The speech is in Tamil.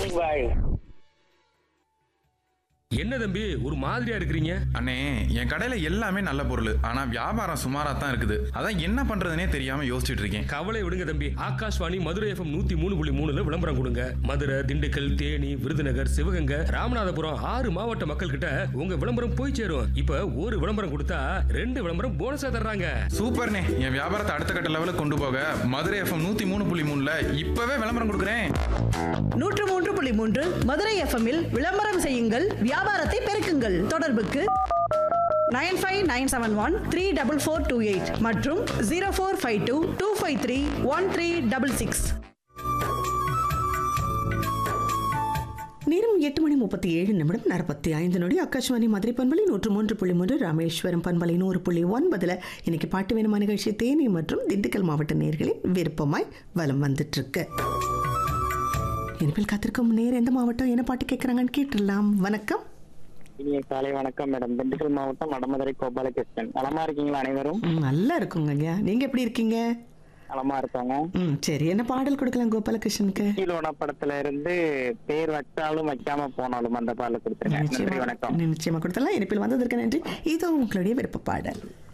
மார்னிங் பாய். என்ன தம்பி ஒரு மாதிரியா இருக்கிறீங்க? அண்ணே, என் கடையில எல்லாமே நல்ல பொருள், ஆனா வியாபாரம் சுமாரா தான் இருக்குது. அதான் என்ன பண்றதுனே தெரியாம யோசிச்சுட்டு இருக்கேன். கவலை விடுங்க தம்பி, ஆகாஷ்வாணி மதுரை எஃப்எம் 103.3 விளம்பரம் கொடுங்க. மதுரை, திண்டுக்கல், தேனி, விருதுநகர், சிவகங்கை, ராமநாதபுரம் 6 மாவட்ட மக்கள் கிட்ட உங்க விளம்பரம் போய் சேரும். இப்ப ஒரு விளம்பரம் கொடுத்தா 2 விளம்பரம் போனஸா தர்றாங்க. சூப்பர்ண்ணே, என் வியாபாரத்தை அடுத்த கட்ட லெவலுக்கு கொண்டு போக மதுரை எஃப்எம் 103.3 இப்பவே விளம்பரம் கொடுக்குறேன். 103.3 மதுரை எஃப்எம்மில் விளம்பரம் செய்யுங்கள், வியாபாரத்தை பெருக்குங்கள். தொடர்புக்கு 9597134428 மற்றும் 0452253136. நேரம் 8:37 ஆகாஷ்வாணி மதுரை பண்பலை 103.3 ராமேஸ்வரம் பண்பலை 100.9 இன்னைக்கு பாட்டு வேணுமா நிகழ்ச்சி தேனி மற்றும் திண்டுக்கல் மாவட்ட நேயர்களின் விருப்பமாய் வலம் வந்துட்டு இருக்கு. இனிப்பில் காத்திருக்கும் நேர் எந்த மாவட்டம் என்ன பாட்டு கேட்கறாங்கன்னு கேட்டுடலாம். வணக்கம். இனிய காலை வணக்கம் மேடம். திண்டுக்கல் மாவட்டம் வடமதுரை கோபாலகிருஷ்ணன். நலமா இருக்கீங்களா அனைவரும்? நல்லா இருக்குங்க ஐயா, நீங்க எப்படி இருக்கீங்க? நலமா இருக்காங்க. சரி, என்ன பாடல் கொடுக்கலாம் கோபாலகிருஷ்ணனுக்கு? கீழோட படத்துல இருந்து பேர் வச்சாலும் வைக்காம போனாலும் அந்த பாடல கொடுத்துருங்க. நன்றி, வணக்கம். நிச்சயமா கொடுத்தலாம். இனிப்பில் வந்ததற்கு நன்றி. இதோ உங்களுடைய விருப்ப பாடல்.